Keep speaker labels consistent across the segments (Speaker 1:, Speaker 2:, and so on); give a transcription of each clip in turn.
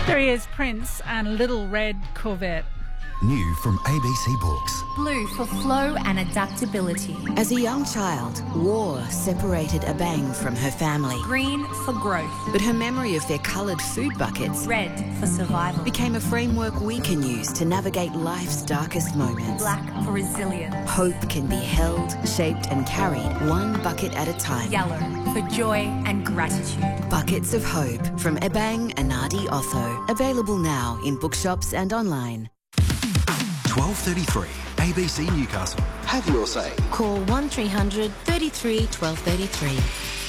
Speaker 1: There he is, Prince and Little Red Corvette.
Speaker 2: New from ABC Books.
Speaker 3: Blue for flow and adaptability.
Speaker 4: As a young child, war separated Abang from her family.
Speaker 3: Green for growth.
Speaker 4: But her memory of their coloured food buckets,
Speaker 3: Red for survival.
Speaker 4: became a framework we can use to navigate life's darkest moments.
Speaker 3: Black for resilience.
Speaker 4: Hope can be held, shaped and carried one bucket at a time.
Speaker 3: Yellow for joy and gratitude.
Speaker 4: Buckets of Hope from Abang Anadi Otho. Available now in bookshops and online.
Speaker 2: 12:33 ABC Newcastle. Have your say.
Speaker 4: Call 1300 33 1233.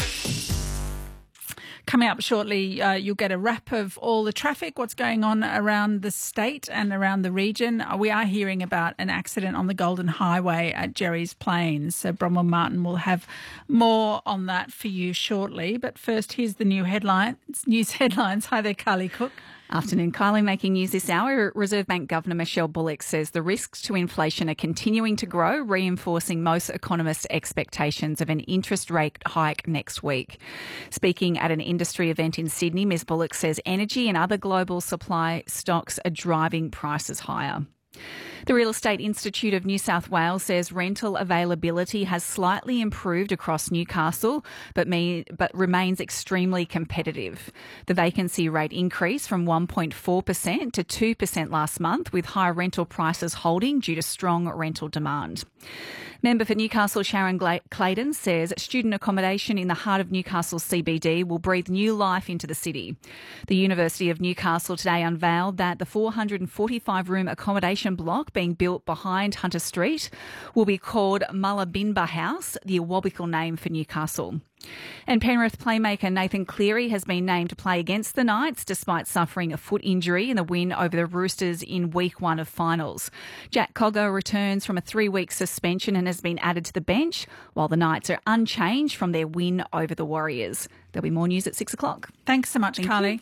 Speaker 1: Coming up shortly, you'll get a wrap of all the traffic, what's going on around the state and around the region. We are hearing about an accident on the Golden Highway at Jerry's Plains. So Bronwyn Martin will have more on that for you shortly. But first, here's the news headlines. Hi there, Carly Cook.
Speaker 5: Afternoon, Kylie. Making news this hour, Reserve Bank Governor Michelle Bullock says the risks to inflation are continuing to grow, reinforcing most economists' expectations of an interest rate hike next week. Speaking at an industry event in Sydney, Ms Bullock says energy and other global supply stocks are driving prices higher. The Real Estate Institute of New South Wales says rental availability has slightly improved across Newcastle, but remains extremely competitive. The vacancy rate increased from 1.4% to 2% last month, with high rental prices holding due to strong rental demand. Member for Newcastle Sharon Clayton says student accommodation in the heart of Newcastle CBD will breathe new life into the city. The University of Newcastle today unveiled that the 445-room accommodation block being built behind Hunter Street will be called Mullabinba House, the Awabakal name for Newcastle. And Penrith playmaker Nathan Cleary has been named to play against the Knights despite suffering a foot injury in the win over the Roosters in week 1 of finals. Jack Cogger returns from a 3-week suspension and has been added to the bench, while the Knights are unchanged from their win over the Warriors. There'll be more news at 6 o'clock.
Speaker 1: Thanks so much, Carly.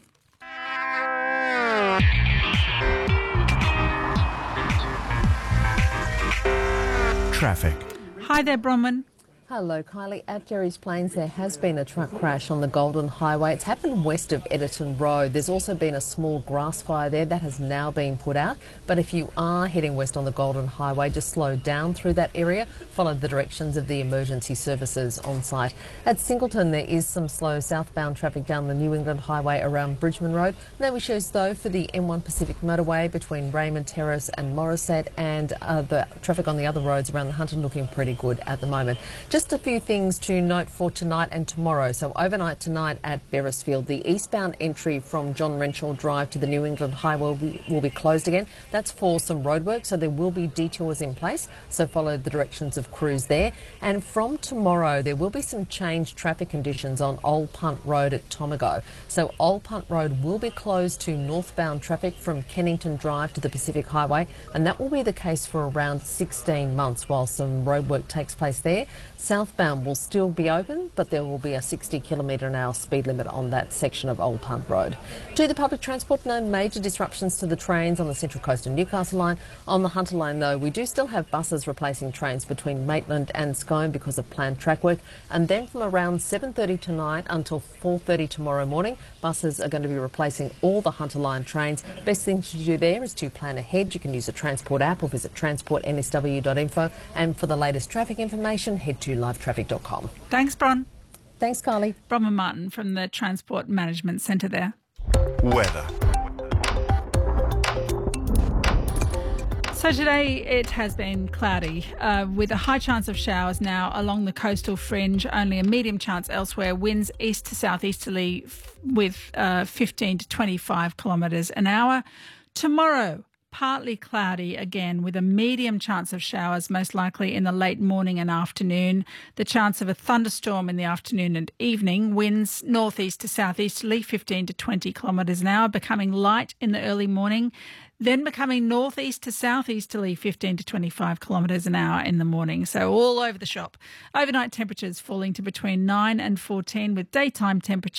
Speaker 2: Traffic.
Speaker 1: Hi there, Bronwyn.
Speaker 6: Hello, Kylie. At Jerry's Plains, there has been a truck crash on the Golden Highway. It's happened west of Editon Road. There's also been a small grass fire there that has now been put out. But if you are heading west on the Golden Highway, just slow down through that area. Follow the directions of the emergency services on site. At Singleton, there is some slow southbound traffic down the New England Highway around Bridgman Road. No issues, though, for the M1 Pacific Motorway between Raymond Terrace and Morisset, and the traffic on the other roads around the Hunter looking pretty good at the moment. Just a few things to note for tonight and tomorrow. So overnight tonight at Beresfield, the eastbound entry from John Renshaw Drive to the New England Highway will be closed again. That's for some roadwork, so there will be detours in place. So follow the directions of crews there. And from tomorrow, there will be some changed traffic conditions on Old Punt Road at Tomago. So Old Punt Road will be closed to northbound traffic from Kennington Drive to the Pacific Highway, and that will be the case for around 16 months while some roadwork takes place there. Southbound will still be open, but there will be a 60km/h speed limit on that section of Old Punt Road. To the public transport, no major disruptions to the trains on the Central Coast and Newcastle line. On the Hunter line, though, we do still have buses replacing trains between Maitland and Scone because of planned track work. And then from around 7:30 tonight until 4:30 tomorrow morning, buses are going to be replacing all the Hunter line trains. Best thing to do there is to plan ahead. You can use the Transport app or visit transportnsw.info. And for the latest traffic information, head to livetraffic.com.
Speaker 1: Thanks, Bron.
Speaker 6: Thanks, Carly.
Speaker 1: Bronwyn Martin from the Transport Management Centre there.
Speaker 2: Weather.
Speaker 1: So today it has been cloudy with a high chance of showers now along the coastal fringe, only a medium chance elsewhere. Winds east to southeasterly with 15 to 25 kilometres an hour. Tomorrow, partly cloudy again with a medium chance of showers, most likely in the late morning and afternoon. The chance of a thunderstorm in the afternoon and evening. Winds northeast to southeasterly, 15 to 20 kilometres an hour, becoming light in the early morning, then becoming northeast to southeasterly, 15 to 25 kilometres an hour in the morning. So all over the shop. Overnight temperatures falling to between 9 and 14 with daytime temperatures